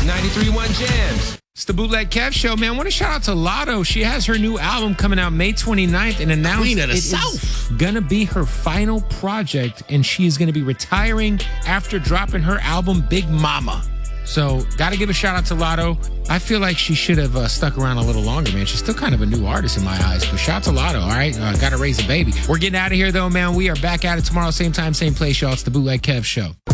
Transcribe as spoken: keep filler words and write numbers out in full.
ninety-three point one Jams. It's the Bootleg Kev Show, man. I want to shout out to Lotto. She has her new album coming out May twenty-ninth and announced Queen of the it South. is gonna be her final project, and she is gonna be retiring after dropping her album Big Mama. So, got to give a shout out to Lotto. I feel like she should have uh, stuck around a little longer, man. She's still kind of a new artist in my eyes. But shout out to Lotto, all right? Uh, got to raise a baby. We're getting out of here, though, man. We are back at it tomorrow, same time, same place, y'all. It's the Bootleg Kev Show.